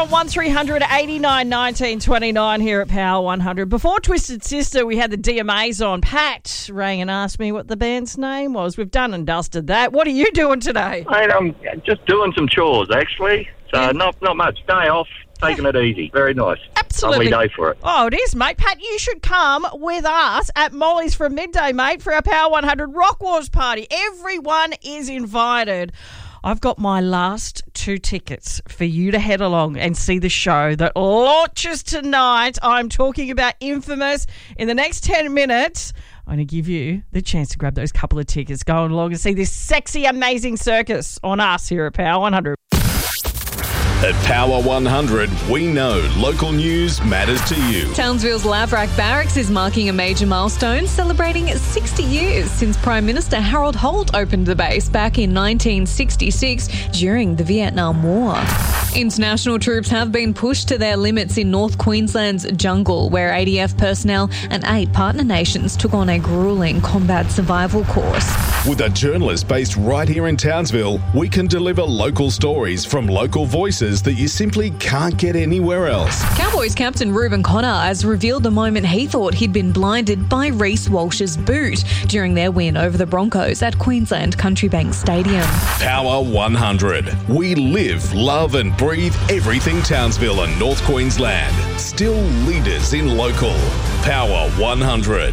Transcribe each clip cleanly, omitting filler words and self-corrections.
on 1300 89 19 29 here at Power 100. Before Twisted Sister, we had the DMAs on. Pat rang and asked me what the band's name was. We've done and dusted that. What are you doing today? Mate, I'm just doing some chores, actually. So not much. Day off, taking it easy. Very nice. Absolutely. Lovely day for it. Oh, it is, mate. Pat, you should come with us at Molly's from midday, mate, for our Power 100 Rock Wars party. Everyone is invited. I've got my last 2 tickets for you to head along and see the show that launches tonight. I'm talking about Infamous. In the next 10 minutes, I'm going to give you the chance to grab those couple of tickets. Go along and see this sexy, amazing circus on us here at Power 100. At Power 100, we know local news matters to you. Townsville's Laverack Barracks is marking a major milestone, celebrating 60 years since Prime Minister Harold Holt opened the base back in 1966 during the Vietnam War. International troops have been pushed to their limits in North Queensland's jungle, where ADF personnel and 8 partner nations took on a gruelling combat survival course. With a journalist based right here in Townsville, we can deliver local stories from local voices that you simply can't get anywhere else. Cowboys captain Reuben Connor has revealed the moment he thought he'd been blinded by Reece Walsh's boot during their win over the Broncos at Queensland Country Bank Stadium. Power 100. We live, love and breathe everything Townsville and North Queensland. Still leaders in local. Power 100.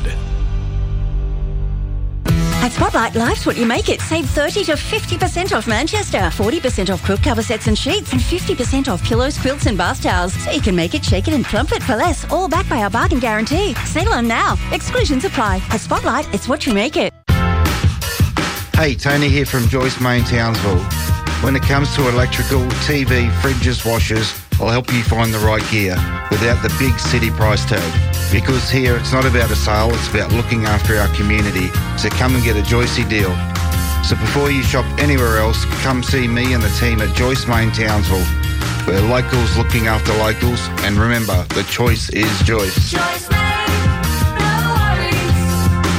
At Spotlight, life's what you make it. Save 30 to 50% off Manchester, 40% off quilt cover sets and sheets, and 50% off pillows, quilts and bath towels. So you can make it, shake it and plump it for less, all backed by our bargain guarantee. Sale on now. Exclusions apply. At Spotlight, it's what you make it. Hey, Tony here from Joyce Main, Townsville. When it comes to electrical, TV, fridges, washers, I'll help you find the right gear without the big city price tag. Because here it's not about a sale, it's about looking after our community. So come and get a Joycey deal. So before you shop anywhere else, come see me and the team at Joyce Main Townsville. We're locals looking after locals, and remember, the choice is Joyce. Joyce Main, no worries.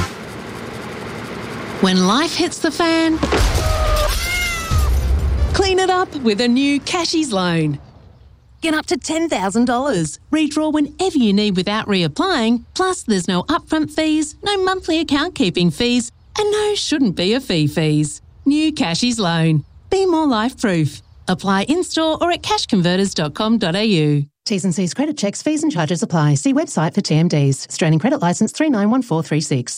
When life hits the fan, clean it up with a new Cashies loan. Get up to $10,000. Redraw whenever you need without reapplying. Plus, there's no upfront fees, no monthly account keeping fees, and no shouldn't be a fee fees. New Cashies loan. Be more life-proof. Apply in-store or at cashconverters.com.au. T's and C's credit checks, fees and charges apply. See website for TMDs. Australian Credit Licence 391436.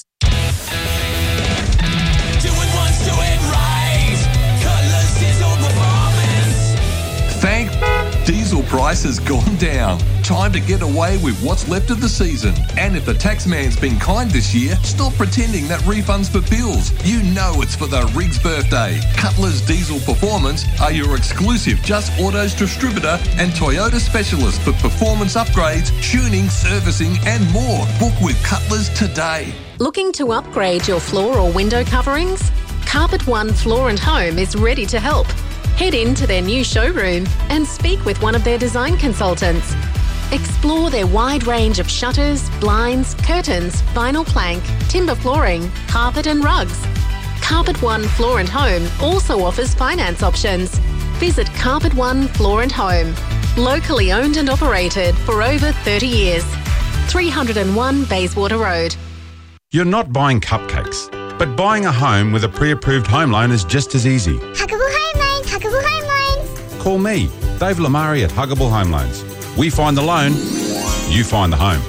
Thank diesel price has gone down. Time to get away with what's left of the season. And if the tax man's been kind this year, stop pretending that refund's for bills. You know it's for the Riggs birthday. Cutler's Diesel Performance are your exclusive Just Autos distributor and Toyota specialist for performance upgrades, tuning, servicing and more. Book with Cutler's today. Looking to upgrade your floor or window coverings? Carpet One Floor and Home is ready to help. Head into their new showroom and speak with one of their design consultants. Explore their wide range of shutters, blinds, curtains, vinyl plank, timber flooring, carpet and rugs. Carpet One Floor and Home also offers finance options. Visit Carpet One Floor and Home. Locally owned and operated for over 30 years. 301 Bayswater Road. You're not buying cupcakes, but buying a home with a pre-approved home loan is just as easy. Huggable Home Loans, Huggable Home Loans. Call me, Dave Lamari at Huggable Home Loans. We find the loan, you find the home.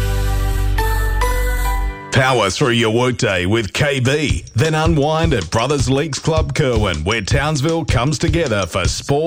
Power through your workday with KB. Then unwind at Brothers Leagues Club Kerwin, where Townsville comes together for sport.